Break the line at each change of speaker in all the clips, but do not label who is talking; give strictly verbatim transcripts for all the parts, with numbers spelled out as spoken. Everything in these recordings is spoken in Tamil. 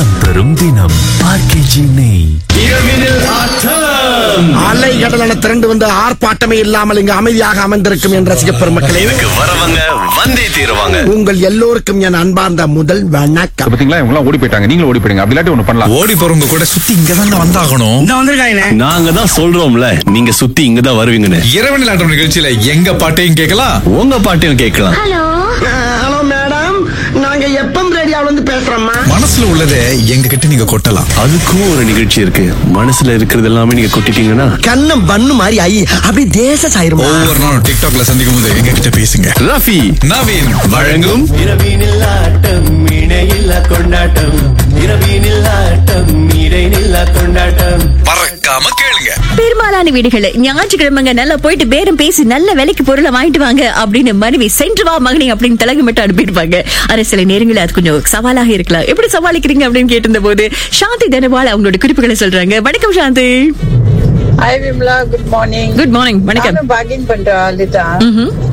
வளம் தரும் தினம் ஆர்கேஜி நெய்.
அலை கடலான திரண்டு வந்து ஆர்ப்பாட்டமே இல்லாமல் இங்கு அமைதியாக அமர்ந்திருக்கும் என் ரசிக பெருமக்களே,
வரவங்க வந்தே தீருவாங்க.
உங்கள் எல்லோருக்கும் என் அன்பார்ந்த முதல் வணக்கம்.
பாத்தீங்களா, இவங்க எல்லாம் ஓடி போயிட்டாங்க. நீங்களும் ஓடி போயிடுங்க. அப்படி இல்லாட்டி ஒண்ணு பண்ணலாம்.
ஓடி போறவங்க கூட சுத்தி இங்கதான் வந்தாகணும்.
நாங்க தான் சொல்றோம்ல, நீங்க சுத்தி இங்கதான் வருவீங்கன்னு.
இரவு நிலாட்டம் நிகழ்ச்சியில எங்க பாட்டையும் கேட்கலாம்,
உங்க பாட்டையும் கேட்கலாம்.
ஹலோ மேடம், நாங்க எப்பம் ரேடியோல இருந்து பேசுறோம்மா.
மனசுல உள்ளதை எங்க கிட்ட நீங்க கொட்டலாம்.
அதுக்கும் ஒரு நிகழ்ச்சி இருக்கு. மனசுல இருக்கிறது எல்லாமே நீங்க கொட்டிட்டீங்கன்னா
கண்ணம் பண்ணு மாதிரி ஐ அப்படி தேச சாயிருமா.
ஒவ்வொரு நாளும் டிக்டாக்ல சந்திக்கும் போது எங்க கிட்ட பேசுங்க.
ரஃபி
நவீன் வழங்கும்
இரவினில் ஆட்டம் இணையில்லா கொண்டாட்டம், இரவினில் ஆட்டம் இடைநில்லா கொண்டாட்டம்.
பறக்காம கேளுங்க.
பெரும்பாலான வீடுகள் ஞாயிற்றுக்கிழமைங்க நல்லா போயிட்டு பேரம் பேசி நல்ல விலைக்கு பொருளை வாங்கிட்டு வாங்க அப்படின்னு மனைவி சென்று வா மகனே அப்படின்னு தலைக்கு மட்டும் அனுப்பிடுவாங்க. ஆனா சில நேரங்களில் அது கொஞ்சம் சவாலாக இருக்கலாம். எப்படி சமாளிக்கிறீங்க அப்படின்னு கேட்டிருந்த போது சாந்தி தனபால் அவங்களோட குறிப்புகளை சொல்றாங்க. வணக்கம் சாந்தி.
Hi Vimala, good morning.
Good morning. வணக்கம்.
நானும் பார்கின் பண்ற ஆளு தான்.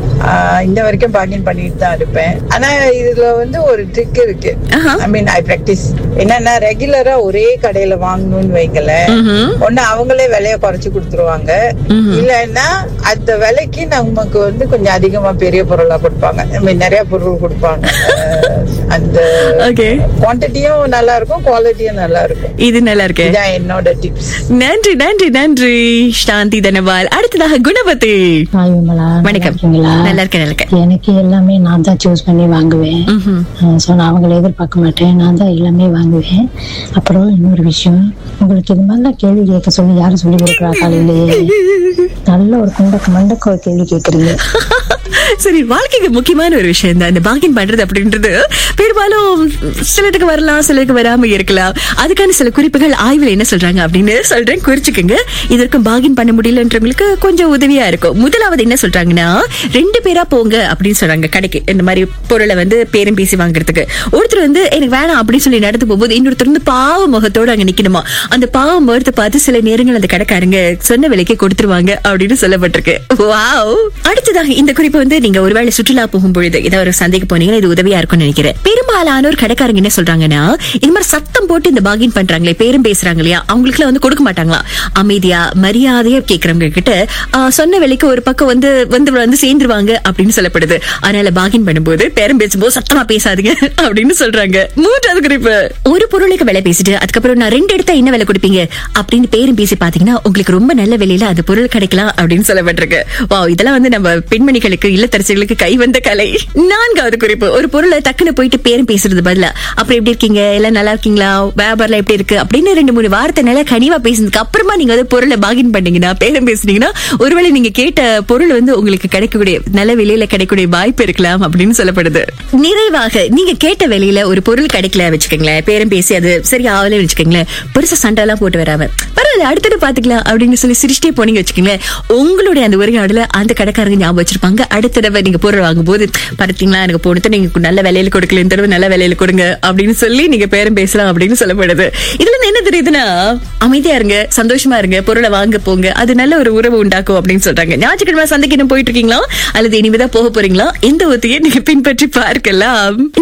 இந்த வரைக்கும் பார்கின் பண்ணிட்டு தான் இருப்பேன். ஆனா இதுல வந்து ஒரு ட்ரிக் இருக்கு. ஐ மீன் ஐ பிராக்டிஸ். என்னன்னா ரெகுலரா ஒரே கடையில வாங்கணும்னு வைக்கல, ஒண்ணு அவங்களே விலைய குறைச்சு கொடுத்துருவாங்க, இல்லன்னா அந்த விலைக்கு நமக்கு வந்து கொஞ்சம் அதிகமா பெரிய பொருளா கொடுப்பாங்க. ஐ மீன் நிறைய பொருள் கொடுப்பாங்க. அந்த குவான்டிட்டியும் நல்லா இருக்கும், குவாலிட்டியும் நல்லா இருக்கும்.
இது நல்லா இருக்கு.
இதான் என்னோட டிப்ஸ்.
நன்றி நன்றி நன்றி சாந்தி தனபால். அடுத்ததாக குணவதி. வணக்கம். நல்லா இருக்கேன். நல்லா இருக்கேன்.
எனக்கு எல்லாமே நான் தான் சூஸ் பண்ணி வாங்குவேன். சோ நான் அவங்களை எதிர்பார்க்க மாட்டேன், நான் தான் எல்லாமே வாங்குவேன். அப்புறம் இன்னொரு விஷயம், உங்களுக்கு இது மாதிரிலாம் கேள்வி கேட்க சொல்லி யாரும் சொல்லி கொடுக்குறா? காலையிலேயே நல்ல ஒரு குண்டக்க மண்டக்க ஒரு கேள்வி கேட்கறீங்க.
சரி, வாழ்க்கைக்கு முக்கியமான ஒரு விஷயம் தான் இந்த பார்கின் பண்றது அப்படின்றது. பெரும்பாலும் சிலருக்கு வரலாம், சிலருக்கு வராம இருக்கலாம். அதுக்கான சில குறிப்புகள் ஆய்வுல என்ன சொல்றாங்க அப்படின்னு சொல்றேன், குறிச்சுக்குங்க. இதற்கும் பார்கின் பண்ண முடியலன்றவங்களுக்கு கொஞ்சம் உதவியா இருக்கும். முதலாவது என்ன சொல்றாங்கன்னா, ரெண்டு பேரா போங்க அப்படின்னு சொல்றாங்க கடைக்கு. இந்த மாதிரி பொருளை வந்து பேரம் பேசி வாங்குறதுக்கு. ஒருத்தர் வந்து எனக்கு வேணாம் அப்படின்னு சொல்லி நடந்து போகும்போது இன்னொருத்தர் வந்து பாவ முகத்தோட அங்க நிக்கணுமா. அந்த பாவ முகத்தை பார்த்து சில நேரங்கள் அந்த கடைக்காரங்க சொன்ன விலைக்கு கொடுத்துருவாங்க அப்படின்னு சொல்லப்பட்டிருக்கு. வாவ். அடுத்ததாக இந்த குறிப்பு வந்து நீங்க ஒருவேளை சுற்றுலா போகும் பொழுது ஏதாவது ஒரு சந்தைக்கு போனீங்கன்னா இது உதவியா இருக்கும்னு நினைக்கிறேன். பெரும்பாலானோர் கடைக்காரங்க என்ன சொல்றாங்கன்னா, இந்த மாதிரி சத்தம் போட்டு இந்த பார்கின் பண்றாங்களே, பேரம் பேசுறாங்க இல்லையா, அவங்களுக்கு வந்து கொடுக்க மாட்டாங்களா. அமைதியா மரியாதையா கேட்கறவங்க கிட்ட சொன்ன விலைக்கு ஒரு பக்கம் வந்து வந்து வந்து சேர்ந்துருவாங்க அப்படின்னு சொல்லப்படுது. அதனால பார்கின் பண்ணும்போது பேரம் பேசும்போது சத்தமா பேசாதீங்க அப்படின்னு சொல்றாங்க. மூன்றாவது குறிப்பு, ஒரு பொருளுக்கு விலை பேசிட்டு அதுக்கப்புறம் நான் ரெண்டு எடுத்தா என்ன விலை கொடுப்பீங்க அப்படின்னு பேரம் பேசி பாத்தீங்கன்னா உங்களுக்கு ரொம்ப நல்ல விலையில அந்த பொருள் கிடைக்கலாம் அப்படின்னு சொல்லப்பட்டிருக்கு. வா, இதெல்லாம் வந்து நம்ம பெண்மணிகளுக்கு இல்லத்தரசிகளுக்கு கை வந்த கலை. நான்காவது குறிப்பு, ஒரு பொருளை டக்குன்னு போயிட்டு பேரம் பேசுறது பதிலா அப்புறம் எப்படி இருக்கீங்க, எல்லாம் நல்லா இருக்கீங்களா, வியாபாரம் எப்படி இருக்கு அப்படின்னு ரெண்டு மூணு வார்த்தை நல்லா கனிவா பேசுனதுக்கு அப்புறமா நீங்க வந்து பொருளை பார்கின் பண்ணீங்கன்னா, பேரம் பேசுனீங்கன்னா, ஒருவேளை நீங்க கேட்ட பொருள் வந்து உங்களுக்கு கிடைக்கக்கூடிய நல்ல விலையில கிடைக்கக்கூடிய வாய்ப்பு இருக்கலாம் அப்படின்னு சொல்லப்படுது. நிறைவாக, நீங்க கேட்ட விலையில ஒரு பொருள் கிடைக்கல வச்சுக்கோங்களேன், பேரம் பேசி அது சரி ஆகலன்னு வச்சுக்கோங்களேன், பெருசா சண்டை எல்லாம் போட்டு வராம பரவாயில்ல அடுத்தது பாத்துக்கலாம் அப்படின்னு சொல்லி சிரிச்சிட்டே போனீங்க வச்சுக்கோங்களேன், உங்களுடைய அந்த உரையாடல அந்த கடைக்காரங்க ஞாபகம் வச்சிருப்பாங்க. அடுத்த தடவை நீங்க பொருள் வாங்கும் போது பாத்தீங்களா எனக்கு போனது நீங்க நல்ல விலையில கொடுக்கல, இந்த தடவை நல்ல விலையில கொடுங்க அப்படின்னு சொல்லி நீங்க பேரம் பேசலாம் அப்படின்னு சொல்லப்படுது. இதுல இருந்து என்ன தெரியுதுன்னா, அமைதியா இருங்க, சந்தோஷமா இருங்க, பொருளை வாங்க போங்க, அது நல்ல ஒரு உறவு உண்டாக்கும் அப்படின்னு சொல்றாங்க. ஞாயிற்றுக்கிழமை சந்தைக்கு போயிட்டு இருக்கீங்களா அல்லது இனிமேதான் போக போறீங்களா? இந்த ஒத்தியை நீங்க பின்பற்றி பார்க்கலாம்.